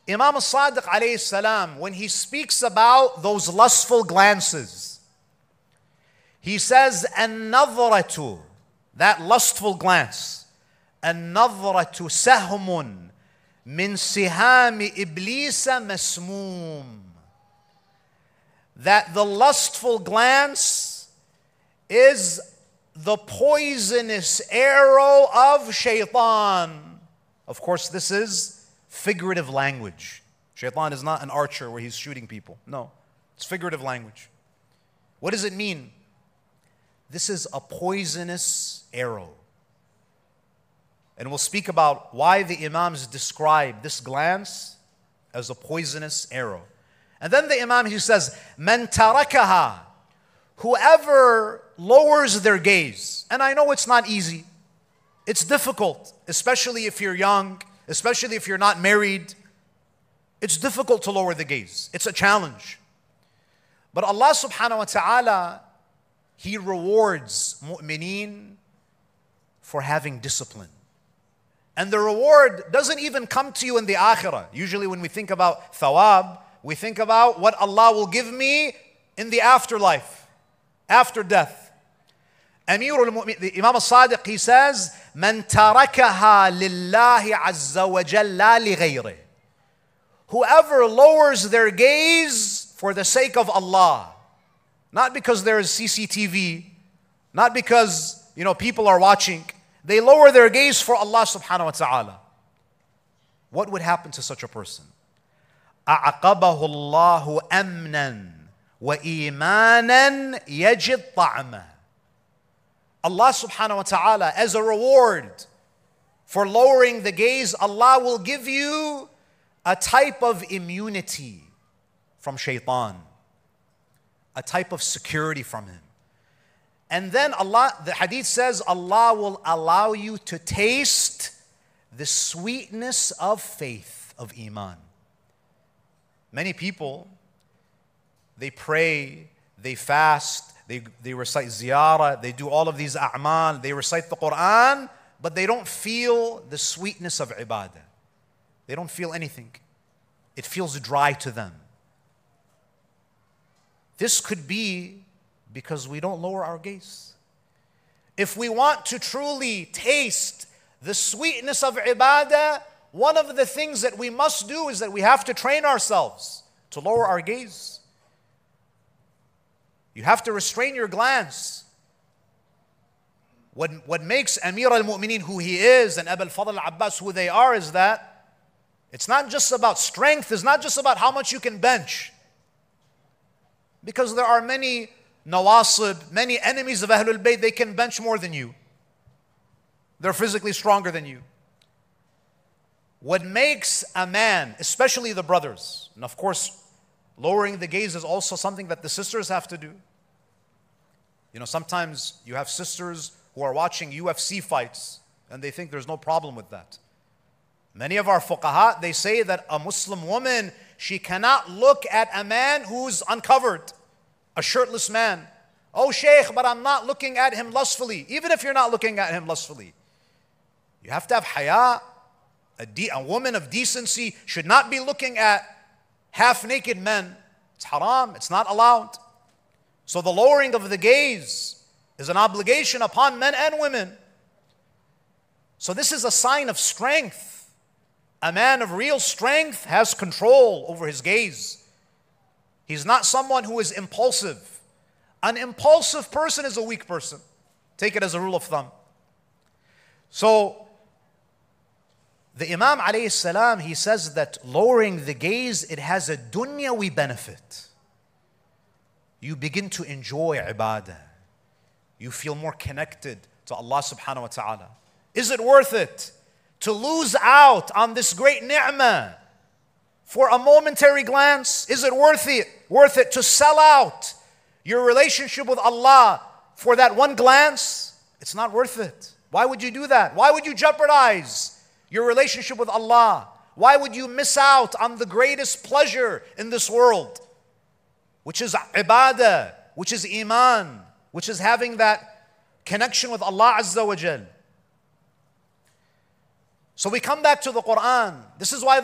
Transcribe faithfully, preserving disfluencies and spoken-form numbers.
Imam al-Sadiq alayhi salam, when he speaks about those lustful glances, he says, an-nadhratu, that lustful glance, an-nadhratu sahmun min sihami iblisa masmoom. That the lustful glance is the poisonous arrow of shaitan. Of course, this is figurative language. Shaitan is not an archer where he's shooting people. No, it's figurative language. What does it mean? This is a poisonous arrow. And we'll speak about why the Imams describe this glance as a poisonous arrow. And then the Imam, he says, "Man tarakaha," whoever lowers their gaze. And I know it's not easy. It's difficult, especially if you're young, especially if you're not married. It's difficult to lower the gaze. It's a challenge. But Allah subhanahu wa ta'ala, He rewards mu'mineen for having discipline. And the reward doesn't even come to you in the akhirah. Usually when we think about thawab, we think about what Allah will give me in the afterlife, after death. Amir al-Mu'min, the Imam al-Sadiq, he says, "Man tarakaha lillahi azza wa jalla li ghayri." Whoever lowers their gaze for the sake of Allah, not because there is C C T V, not because, you know, people are watching. They lower their gaze for Allah subhanahu wa ta'ala. What would happen to such a person? أَعْقَبَهُ اللَّهُ أَمْنًا وَإِيمَانًا يَجِدْ طَعْمًا. Allah subhanahu wa ta'ala, as a reward for lowering the gaze, Allah will give you a type of immunity from shaitan, a type of security from him. And then Allah, the hadith says, Allah will allow you to taste the sweetness of faith, of iman. Many people, they pray, they fast, they, they recite ziyarah, they do all of these a'mal, they recite the Quran, but they don't feel the sweetness of ibadah. They don't feel anything. It feels dry to them. This could be because we don't lower our gaze. If we want to truly taste the sweetness of ibadah, one of the things that we must do is that we have to train ourselves to lower our gaze. You have to restrain your glance. What, what makes Amir al-Mu'mineen who he is and Abu al-Fadl al-Abbas who they are is that it's not just about strength, it's not just about how much you can bench. Because there are many nawasib, many enemies of Ahlul Bayt, they can bench more than you. They're physically stronger than you. What makes a man, especially the brothers, and of course, lowering the gaze is also something that the sisters have to do. You know, sometimes you have sisters who are watching U F C fights and they think there's no problem with that. Many of our fuqaha, they say that a Muslim woman, she cannot look at a man who's uncovered, a shirtless man. Oh, Shaykh, but I'm not looking at him lustfully. Even if you're not looking at him lustfully, you have to have haya. A, de- a woman of decency should not be looking at half-naked men. It's haram, it's not allowed. So the lowering of the gaze is an obligation upon men and women. So this is a sign of strength. A man of real strength has control over his gaze. He's not someone who is impulsive. An impulsive person is a weak person. Take it as a rule of thumb. So the Imam alayhi salam, he says that lowering the gaze, it has a dunyawi benefit. You begin to enjoy ibadah. You feel more connected to Allah subhanahu wa ta'ala. Is it worth it to lose out on this great ni'mah for a momentary glance? Is it worth it, worth it to sell out your relationship with Allah for that one glance? It's not worth it. Why would you do that? Why would you jeopardize your relationship with Allah? Why would you miss out on the greatest pleasure in this world, which is ibadah, which is iman, which is having that connection with Allah Azza wa Jal? So we come back to the Quran. This is why